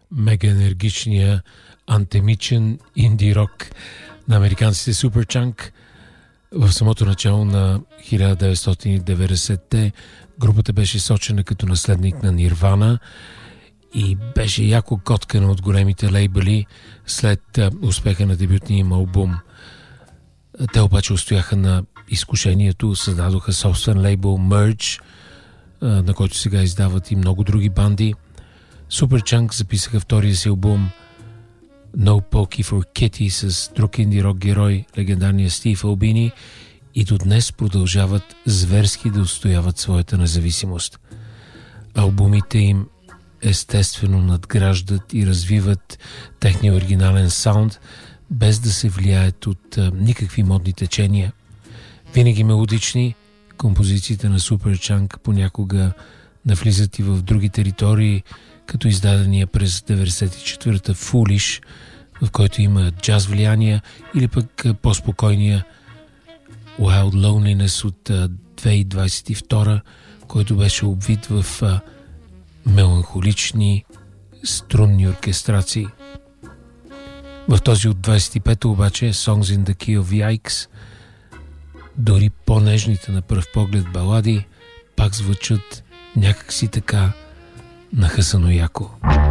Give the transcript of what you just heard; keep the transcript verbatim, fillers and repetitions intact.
мега енергичния антемичен инди-рок на американците Superchunk. В самото начало на хиляда деветстотин и деветдесетте групата беше сочена като наследник на Нирвана и беше яко коткана от големите лейбъли след успеха на дебютния им албум. Те обаче устояха на изкушението, създадоха собствен лейбъл Merge, на който сега издават и много други банди. Superchunk записаха втория си албум No Pokey for Kitty с друг инди-рок герой, легендарния Стив Албини, и до днес продължават зверски да отстояват своята независимост. Албумите им естествено надграждат и развиват техния оригинален саунд, без да се влияят от а, никакви модни течения. Винаги мелодични, композициите на Superchunk понякога навлизат и в други територии, като издадения през деветдесет и четвърта Foolish, в който има джаз влияния, или пък по-спокойния Wild Loneliness от две хиляди двадесет и втора, който беше обвит в а, меланхолични струнни оркестрации. В този от двадесет и пета обаче Songs in the Key of Yikes, дори по-нежните на пръв поглед балади пак звучат някакси така нахъсано яко.